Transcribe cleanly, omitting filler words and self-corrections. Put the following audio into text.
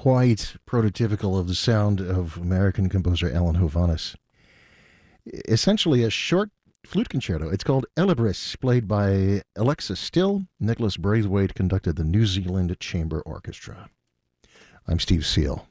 quite prototypical of the sound of American composer Alan Hovhaness. Essentially a short flute concerto. It's called Elibris, played by Alexa Still. Nicholas Braithwaite conducted the New Zealand Chamber Orchestra. I'm Steve Seal.